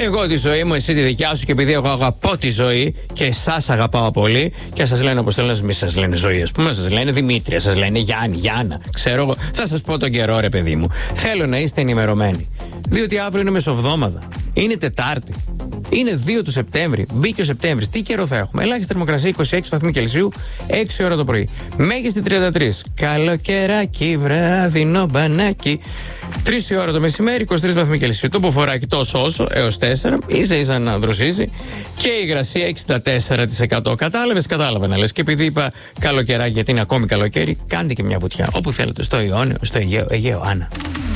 Εγώ τη ζωή μου, εσύ τη δικιά σου, και επειδή εγώ αγαπώ τη ζωή και εσάς αγαπάω πολύ, και σας λένε όπως θέλω, μη σας λένε ζωή, ας πούμε, σας λένε Δημήτρια, σας λένε Γιάννη, Γιάννα. Ξέρω εγώ, θα σας πω τον καιρό, ρε παιδί μου. Θέλω να είστε ενημερωμένοι. Διότι αύριο είναι Μεσοβδόμαδα. Είναι Τετάρτη. Είναι 2 του Σεπτέμβρη. Μπήκε ο Σεπτέμβρης. Τι καιρό θα έχουμε? Ελάχιστη θερμοκρασία 26 βαθμοί Κελσίου, 6 ώρα το πρωί. Μέγιστη 33. Καλοκαιράκι, βράδινο μπανάκι. 3 η ώρα το μεσημέρι, 23 βαθμοί Κελσίου. Το ποφοράκι τόσο όσο, έως 4. Ίσα να δροσίζει. Και η υγρασία 64%. Κατάλαβε να λες. Και επειδή είπα καλοκαιράκι, γιατί είναι ακόμη καλοκαίρι, κάντε και μια βουτιά. Όπου θέλετε. Στο Ιόνιο, στο Αιγαίο, Άννα.